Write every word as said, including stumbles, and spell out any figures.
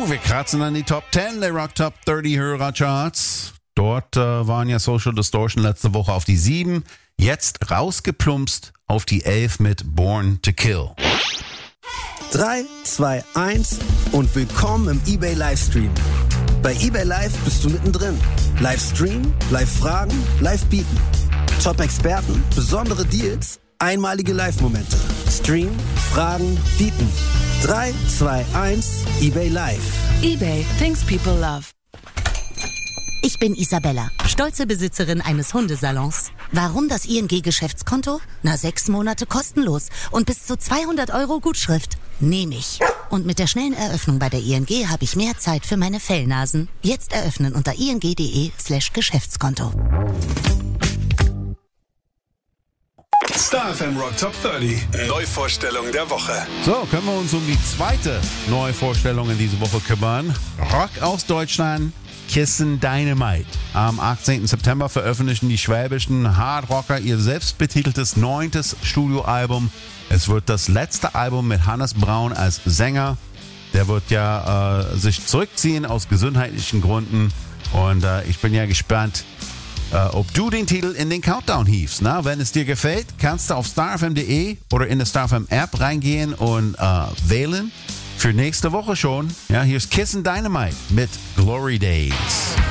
wir kratzen an die Top zehn der Rock Top dreißig Hörercharts. Dort äh, waren ja Social Distortion letzte Woche auf die sieben. Jetzt rausgeplumpst auf die elf mit Born to Kill. drei, zwei, eins und willkommen im eBay Livestream. Bei eBay Live bist du mittendrin. Livestream, Live-Fragen, Live-Bieten. Top-Experten, besondere Deals, einmalige Live-Momente. Stream, Fragen, Bieten. drei, zwei, eins, eBay Live. eBay, things people love. Ich bin Isabella, stolze Besitzerin eines Hundesalons. Warum das I N G-Geschäftskonto? Na, sechs Monate kostenlos und bis zu zweihundert Euro Gutschrift. Nehme ich. Und mit der schnellen Eröffnung bei der I N G habe ich mehr Zeit für meine Fellnasen. Jetzt eröffnen unter ing.de slash Geschäftskonto. Star F M Rock Top dreißig. Neuvorstellung der Woche. So, können wir uns um die zweite Neuvorstellung in dieser Woche kümmern. Rock aus Deutschland, Kissen Dynamite. Am achtzehnten September veröffentlichen die schwäbischen Hardrocker ihr selbstbetiteltes neuntes Studioalbum. Es wird das letzte Album mit Hannes Braun als Sänger. Der wird ja äh, sich zurückziehen aus gesundheitlichen Gründen. Und äh, ich bin ja gespannt, äh, ob du den Titel in den Countdown hiefst. Na, wenn es dir gefällt, kannst du auf starfm punkt de oder in der StarFM App reingehen und äh, wählen. Für nächste Woche schon. Ja, hier ist Kissen Dynamite mit Glory Days.